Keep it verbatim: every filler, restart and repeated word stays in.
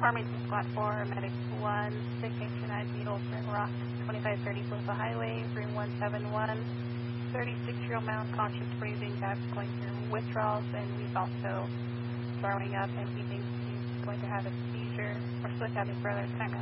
Farmington Squad four, Medic one, six H nine Beetle, Spring Rock, twenty-five thirty Florida Highway, room one seven one, thirty-six-year-old male, conscious breathing, that's going through withdrawals, and he's also throwing up, and he thinks he's going to have a seizure, or supposed to have his brother time